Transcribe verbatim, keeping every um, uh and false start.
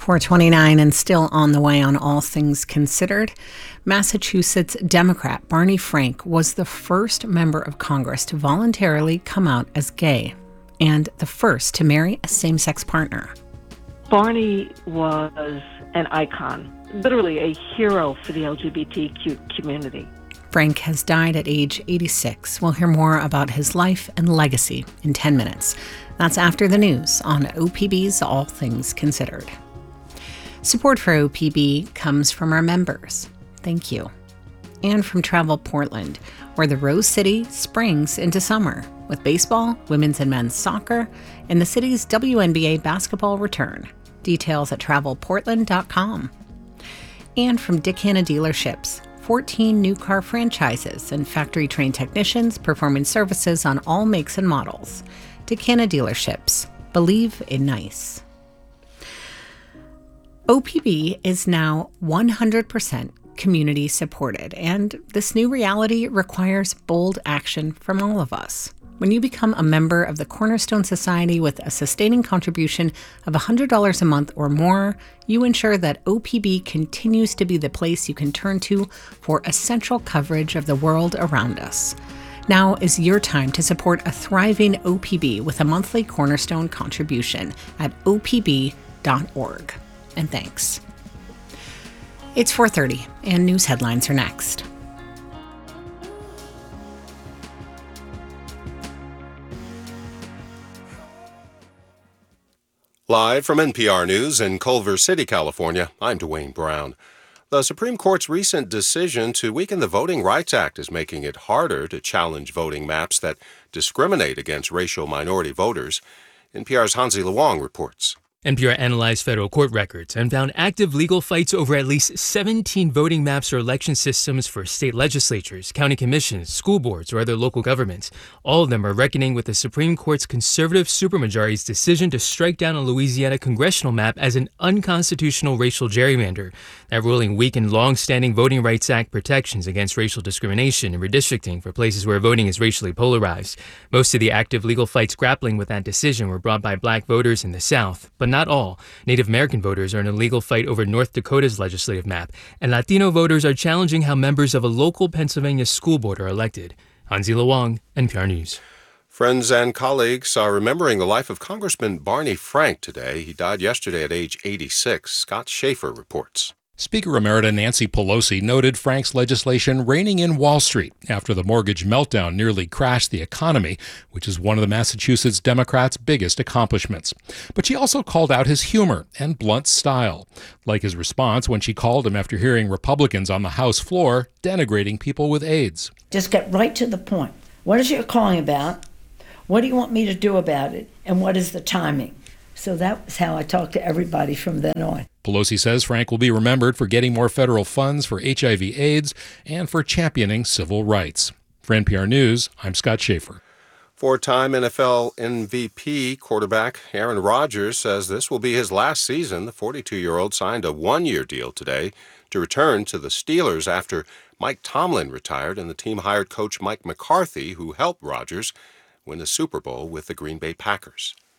four twenty-nine and still on the way on All Things Considered. Massachusetts Democrat Barney Frank was the first member of Congress to voluntarily come out as gay and the first to marry a same-sex partner. Barney was an icon, literally a hero for the L G B T Q community. Frank has died at age eighty-six. We'll hear more about his life and legacy in ten minutes. That's after the news on O P B's All Things Considered. Support for O P B comes from our members. Thank you. And from Travel Portland, where the Rose City springs into summer with baseball, women's and men's soccer, and the city's W N B A basketball return. Details at travel portland dot com. And from Dick Hanna Dealerships, fourteen new car franchises and factory-trained technicians performing services on all makes and models. Dick Hanna Dealerships. Believe in nice. O P B is now one hundred percent community supported, and this new reality requires bold action from all of us. When you become a member of the Cornerstone Society with a sustaining contribution of one hundred dollars a month or more, you ensure that O P B continues to be the place you can turn to for essential coverage of the world around us. Now is your time to support a thriving O P B with a monthly Cornerstone contribution at o p b dot org. And thanks. It's four thirty, and news headlines are next. Live from N P R News in Culver City, California, I'm Dwayne Brown. The Supreme Court's recent decision to weaken the Voting Rights Act is making it harder to challenge voting maps that discriminate against racial minority voters. N P R's Hansi Luong reports. N P R analyzed federal court records and found active legal fights over at least seventeen voting maps or election systems for state legislatures, county commissions, school boards, or other local governments. All of them are reckoning with the Supreme Court's conservative supermajority's decision to strike down a Louisiana congressional map as an unconstitutional racial gerrymander. That ruling weakened long-standing Voting Rights Act protections against racial discrimination and redistricting for places where voting is racially polarized. Most of the active legal fights grappling with that decision were brought by black voters in the South, but not all. Native American voters are in a legal fight over North Dakota's legislative map, and Latino voters are challenging how members of a local Pennsylvania school board are elected. Hansi Luong, N P R News. Friends and colleagues are remembering the life of Congressman Barney Frank today. He died yesterday at age eighty-six. Scott Schaefer reports. Speaker Emerita Nancy Pelosi noted Frank's legislation reining in Wall Street after the mortgage meltdown nearly crashed the economy, which is one of the Massachusetts Democrats' biggest accomplishments. But she also called out his humor and blunt style, like his response when she called him after hearing Republicans on the House floor denigrating people with AIDS. Just get right to the point. What is your calling about? What do you want me to do about it? And what is the timing? So that was how I talked to everybody from then on. Pelosi says Frank will be remembered for getting more federal funds for H I V AIDS and for championing civil rights. For N P R News, I'm Scott Schaefer. Four-time N F L M V P quarterback Aaron Rodgers says this will be his last season. The forty-two-year-old signed a one-year deal today to return to the Steelers after Mike Tomlin retired, and the team hired coach Mike McCarthy, who helped Rodgers win the Super Bowl with the Green Bay Packers.